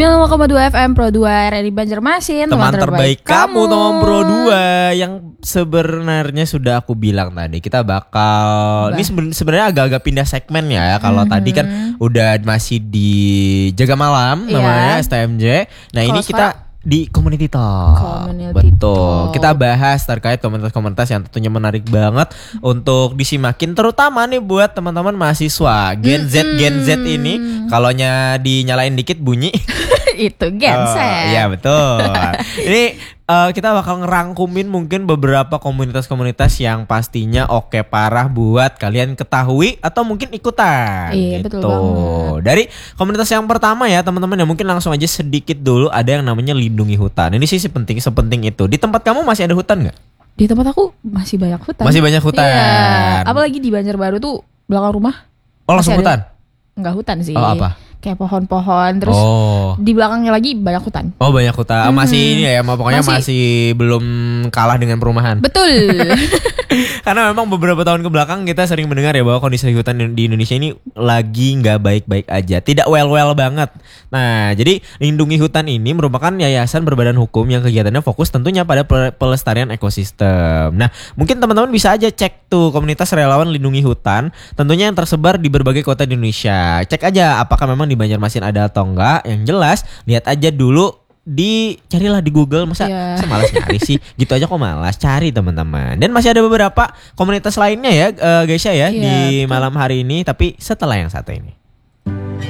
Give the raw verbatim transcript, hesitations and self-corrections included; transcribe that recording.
sembilan puluh koma dua F M Pro dua R R I Banjarmasin. Teman, teman terbaik, terbaik kamu teman Pro dua. Yang sebenarnya sudah aku bilang tadi, kita bakal bah. Ini sebenarnya agak-agak pindah segmen ya. Kalau mm-hmm. tadi kan udah masih di Jaga Malam namanya yeah. S T M J. Nah, kalo ini kita di Community Talk. Community Betul. Talk. Kita bahas terkait komunitas-komunitas yang tentunya menarik banget untuk disimakin, terutama nih buat teman-teman mahasiswa Gen Z. Mm-hmm. Gen Z ini kalaunya dinyalain dikit bunyi itu Gen Z. Oh, iya betul. Ini uh, kita bakal ngerangkumin mungkin beberapa komunitas-komunitas yang pastinya oke parah buat kalian ketahui atau mungkin ikutan. Iya gitu. Betul banget. Dari komunitas yang pertama ya teman-teman, ya mungkin langsung aja sedikit dulu, ada yang namanya Lindungi Hutan. Ini sih penting sepenting itu. Di tempat kamu masih ada hutan nggak? Di tempat aku masih banyak hutan. Masih banyak hutan. Iya. Apalagi di Banjarbaru tuh belakang rumah. Oh langsung hutan? Enggak hutan sih. Oh apa? Kayak pohon-pohon, terus oh. di belakangnya lagi banyak hutan. Oh banyak hutan, hmm. masih ini ya, pokoknya masih, masih belum kalah dengan perumahan. Betul. Karena memang beberapa tahun ke belakang kita sering mendengar ya bahwa kondisi hutan di Indonesia ini lagi nggak baik-baik aja, tidak well-well banget. Nah, jadi Lindungi Hutan ini merupakan yayasan berbadan hukum yang kegiatannya fokus tentunya pada pelestarian ekosistem. Nah, mungkin teman-teman bisa aja cek tuh komunitas relawan Lindungi Hutan, tentunya yang tersebar di berbagai kota di Indonesia. Cek aja apakah memang di Banjarmasin ada atau enggak. Yang jelas lihat aja dulu, di carilah di Google. Masa yeah. malas nyari sih, gitu aja kok malas, cari teman-teman. Dan masih ada beberapa komunitas lainnya ya uh, guys ya yeah, di betul. Malam hari ini, tapi setelah yang satu ini.